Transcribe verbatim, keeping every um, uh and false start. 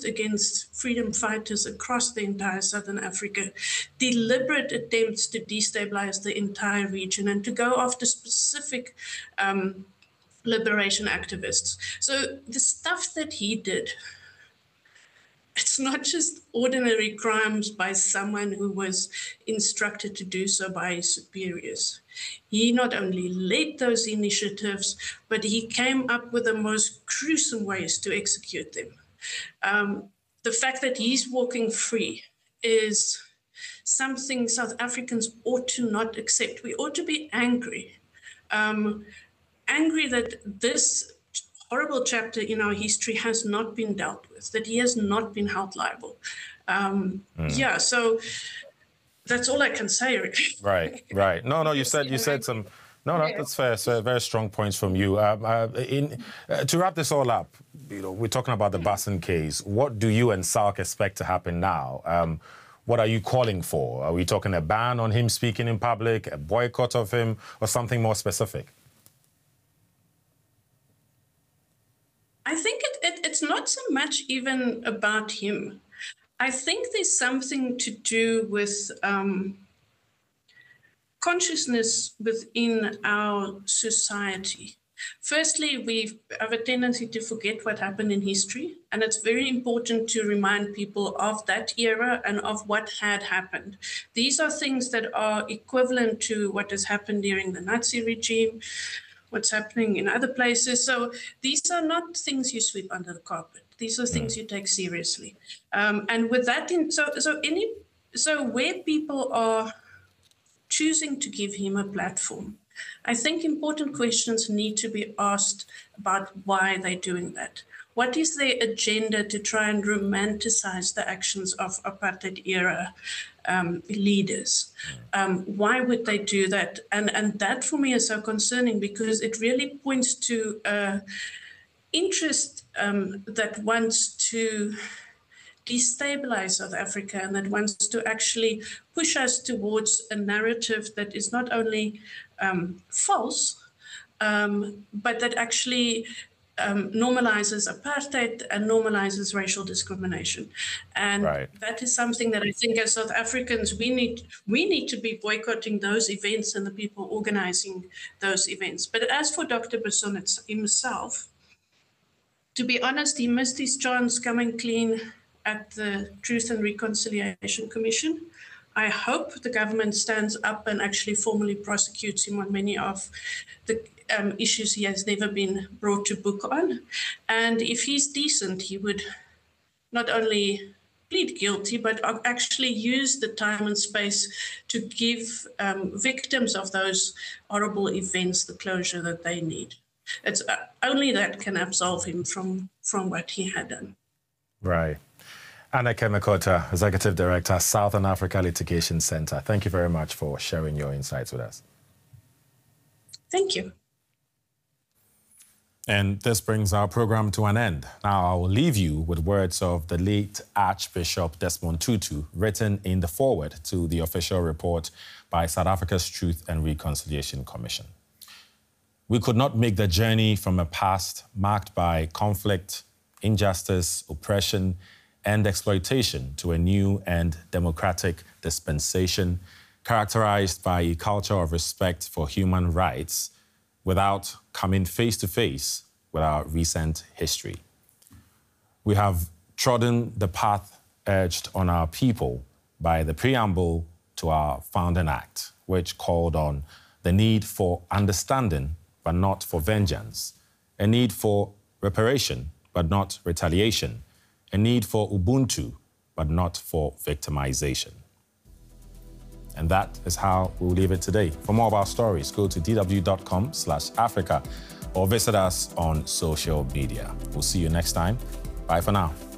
used against freedom fighters across the entire Southern Africa, deliberate attempts to destabilize the entire region and to go after specific um, liberation activists. So the stuff that he did, it's not just ordinary crimes by someone who was instructed to do so by his superiors. He not only led those initiatives, but he came up with the most gruesome ways to execute them. Um, the fact that he's walking free is something South Africans ought to not accept. We ought to be angry, um, angry that this horrible chapter in our history has not been dealt with, that he has not been held liable. Um, mm. Yeah, so that's all I can say, really. Right, right. No, no, you said you said some. No, no, that's fair. So very strong points from you. Um, uh, in, uh, to wrap this all up, you know, we're talking about the Basson case. What do you and S A R C expect to happen now? Um, what are you calling for? Are we talking a ban on him speaking in public, a boycott of him, or something more specific? I think it, it, it's not so much even about him. I think there's something to do with um, consciousness within our society. Firstly, we have a tendency to forget what happened in history, and it's very important to remind people of that era and of what had happened. These are things that are equivalent to what has happened during the Nazi regime, what's happening in other places. So these are not things you sweep under the carpet. These are things you take seriously. Um, and with that, in, so so any so where people are choosing to give him a platform, I think important questions need to be asked about why they're doing that. What is their agenda to try and romanticize the actions of apartheid era um, leaders? Um, why would they do that? And, and that for me is so concerning because it really points to uh, interest um, that wants to destabilize South Africa and that wants to actually push us towards a narrative that is not only um, false, um, but that actually Um, normalizes apartheid and normalizes racial discrimination. And right. that is something that I think as South Africans, we need we need to be boycotting those events and the people organizing those events. But as for Doctor Basson himself, to be honest, he missed his chance coming clean at the Truth and Reconciliation Commission. I hope the government stands up and actually formally prosecutes him on many of the um, issues he has never been brought to book on. And if he's decent, he would not only plead guilty, but actually use the time and space to give um, victims of those horrible events the closure that they need. It's uh, only that can absolve him from, from what he had done. Right. Anneke Mekota, Executive Director, Southern Africa Litigation Center. Thank you very much for sharing your insights with us. Thank you. And this brings our program to an end. Now, I will leave you with words of the late Archbishop Desmond Tutu, written in the foreword to the official report by South Africa's Truth and Reconciliation Commission. We could not make the journey from a past marked by conflict, injustice, oppression, and exploitation to a new and democratic dispensation characterized by a culture of respect for human rights without coming face to face with our recent history. We have trodden the path urged on our people by the preamble to our founding act, which called on the need for understanding but not for vengeance, a need for reparation but not retaliation, a need for Ubuntu, but not for victimization. And that is how we'll leave it today. For more of our stories, go to d w dot com slash Africa or visit us on social media. We'll see you next time. Bye for now.